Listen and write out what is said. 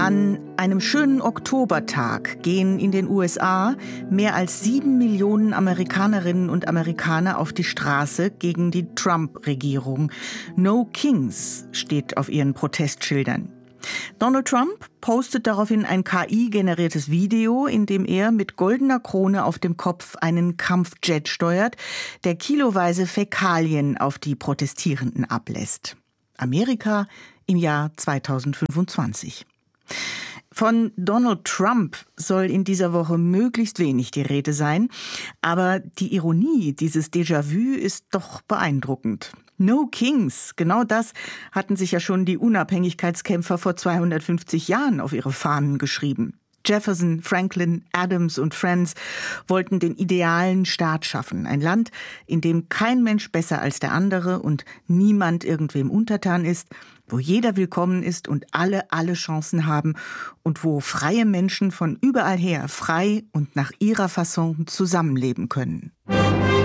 An einem schönen Oktobertag gehen in den USA mehr als 7 Millionen Amerikanerinnen und Amerikaner auf die Straße gegen die Trump-Regierung. No Kings steht auf ihren Protestschildern. Donald Trump postet daraufhin ein KI-generiertes Video, in dem er mit goldener Krone auf dem Kopf einen Kampfjet steuert, der kiloweise Fäkalien auf die Protestierenden ablässt. Amerika im Jahr 2025. Von Donald Trump soll in dieser Woche möglichst wenig die Rede sein, aber die Ironie dieses Déjà-vu ist doch beeindruckend. No Kings, genau das hatten sich ja schon die Unabhängigkeitskämpfer vor 250 Jahren auf ihre Fahnen geschrieben. Jefferson, Franklin, Adams und Friends wollten den idealen Staat schaffen. Ein Land, in dem kein Mensch besser als der andere und niemand irgendwem untertan ist, wo jeder willkommen ist und alle Chancen haben und wo freie Menschen von überall her frei und nach ihrer Fasson zusammenleben können.